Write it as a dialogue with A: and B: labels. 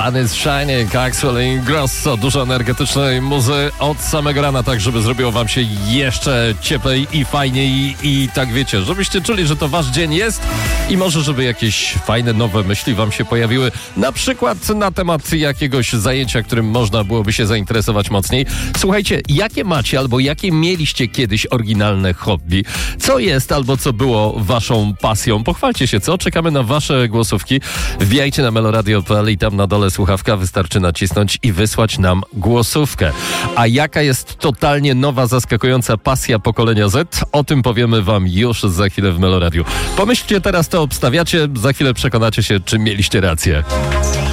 A: Sun is shining, Axel Ingrosso, dużo energetycznej muzy od samego rana, tak żeby zrobiło wam się jeszcze cieplej i fajniej i tak wiecie, żebyście czuli, że to wasz dzień jest i może żeby jakieś fajne, nowe myśli wam się pojawiły, na przykład na temat jakiegoś zajęcia, którym można byłoby się zainteresować mocniej. Słuchajcie, jakie macie albo jakie mieliście kiedyś oryginalne hobby? Co jest albo co było waszą pasją? Pochwalcie się, co? Czekamy na wasze głosówki. Wbijajcie na meloradio.pl i tam na dole słuchawka, wystarczy nacisnąć i wysłać nam głosówkę. A jaka jest totalnie nowa, zaskakująca pasja pokolenia Z? O tym powiemy wam już za chwilę w Meloradiu. Pomyślcie teraz, to obstawiacie, za chwilę przekonacie się, czy mieliście rację.